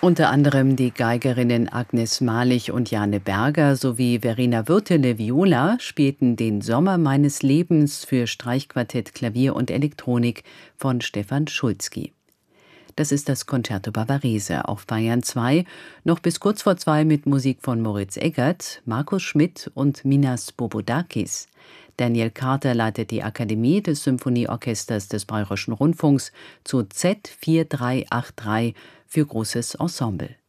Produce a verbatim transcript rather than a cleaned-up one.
Unter anderem die Geigerinnen Agnes Malich und Jane Berger sowie Verena Würtele Viola spielten den Sommer meines Lebens für Streichquartett, Klavier und Elektronik von Stefan Schulzky. Das ist das Concerto Bavarese auf Bayern zwei, noch bis kurz vor zwei mit Musik von Moritz Eggert, Markus Schmidt und Minas Bobodakis. Daniel Carter leitet die Akademie des Symphonieorchesters des Bayerischen Rundfunks zu Z vier drei acht drei für großes Ensemble.